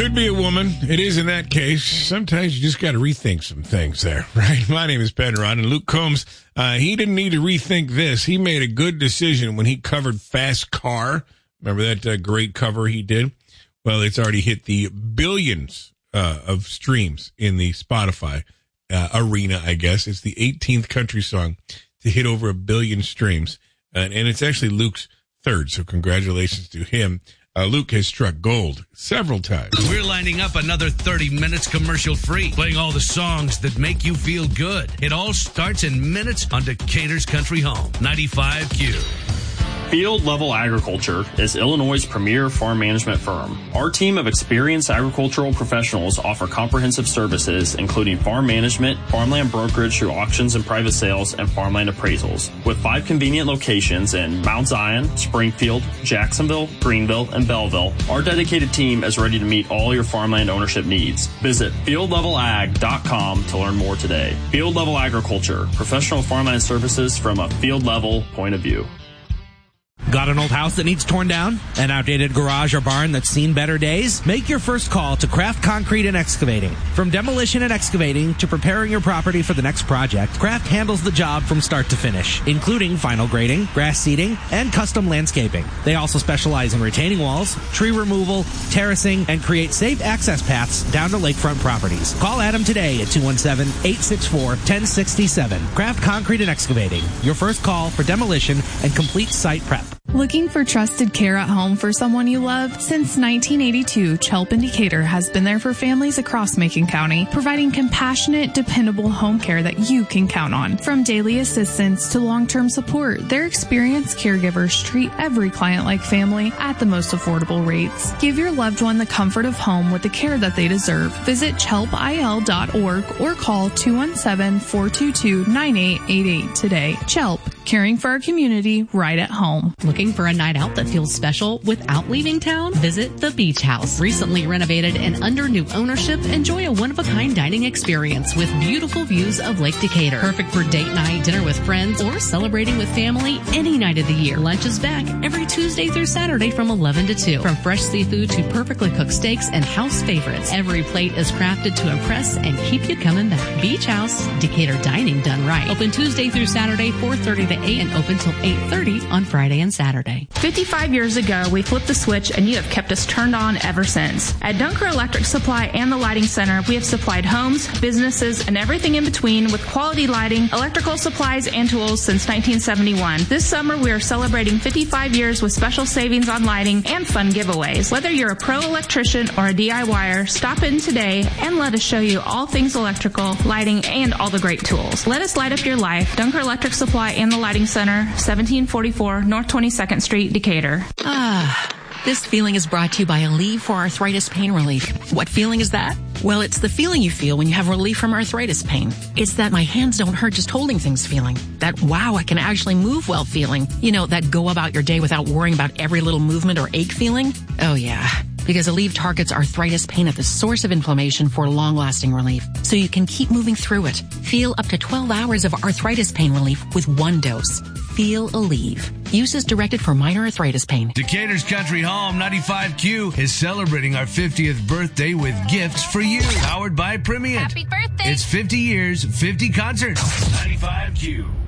Could be a woman. It is in that case. Sometimes you just got to rethink some things there, right? My name is Penrod, and Luke Combs, he didn't need to rethink this. He made a good decision when he covered Fast Car. Remember that great cover he did? Well, it's already hit the billions of streams in the Spotify arena, I guess. It's the 18th country song to hit over 1 billion streams. And it's actually Luke's third, so congratulations to him. Luke has struck gold several times. We're lining up another 30 minutes commercial-free, playing all the songs that make you feel good. It all starts in minutes on Decatur's Country Home, 95Q. Field Level Agriculture is Illinois' premier farm management firm. Our team of experienced agricultural professionals offer comprehensive services, including farm management, farmland brokerage through auctions and private sales, and farmland appraisals. With 5 convenient locations in Mount Zion, Springfield, Jacksonville, Greenville, and Belleville, our dedicated team is ready to meet all your farmland ownership needs. Visit fieldlevelag.com to learn more today. Field Level Agriculture, professional farmland services from a field level point of view. Got an old house that needs torn down? An outdated garage or barn that's seen better days? Make your first call to Craft Concrete and Excavating. From demolition and excavating to preparing your property for the next project, Craft handles the job from start to finish, including final grading, grass seeding, and custom landscaping. They also specialize in retaining walls, tree removal, terracing, and create safe access paths down to lakefront properties. Call Adam today at 217-864-1067. Craft Concrete and Excavating. Your first call for demolition and complete site prep. Looking for trusted care at home for someone you love? Since 1982, Chelp in Decatur has been there for families across Macon County, providing compassionate, dependable home care that you can count on. From daily assistance to long-term support, their experienced caregivers treat every client like family at the most affordable rates. Give your loved one the comfort of home with the care that they deserve. Visit chelpil.org or call 217-422-9888 today. Chelp, caring for our community right at home. Looking for a night out that feels special without leaving town? Visit the Beach House. Recently renovated and under new ownership, enjoy a one-of-a-kind dining experience with beautiful views of Lake Decatur. Perfect for date night, dinner with friends, or celebrating with family any night of the year. Lunch is back every Tuesday through Saturday from 11 to 2. From fresh seafood to perfectly cooked steaks and house favorites, every plate is crafted to impress and keep you coming back. Beach House, Decatur dining done right. Open Tuesday through Saturday, 4:30 to 8, and open till 8:30 on Friday and Saturday. 55 years ago, we flipped the switch and you have kept us turned on ever since. At Dunker Electric Supply and the Lighting Center, we have supplied homes, businesses, and everything in between with quality lighting, electrical supplies, and tools since 1971. This summer, we are celebrating 55 years with special savings on lighting and fun giveaways. Whether you're a pro electrician or a DIYer, stop in today and let us show you all things electrical, lighting, and all the great tools. Let us light up your life. Dunker Electric Supply and the Lighting Center, 1744 North 22nd Street, Decatur. This feeling is brought to you by Aleve for Arthritis Pain Relief. What feeling is that? Well, it's the feeling you feel when you have relief from arthritis pain. It's that my hands don't hurt just holding things feeling. That, wow, I can actually move well feeling. You know, that go about your day without worrying about every little movement or ache feeling. Oh, yeah. Because Aleve targets arthritis pain at the source of inflammation for long-lasting relief, so you can keep moving through it. Feel up to 12 hours of arthritis pain relief with one dose. Feel Aleve. Use is directed for minor arthritis pain. Decatur's Country Home 95Q is celebrating our 50th birthday with gifts for you. Powered by Primient. Happy birthday! It's 50 years, 50 concerts. 95Q.